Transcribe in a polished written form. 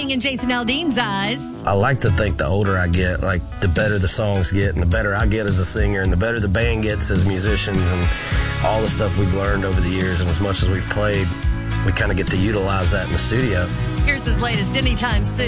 shining in Jason Aldean's eyes. I like to think the older I get, like the better the songs get and the better I get as a singer and the better the band gets as musicians and all the stuff we've learned over the years, and as much as we've played, we kind of get to utilize that in the studio. Here's his latest Anytime Soon.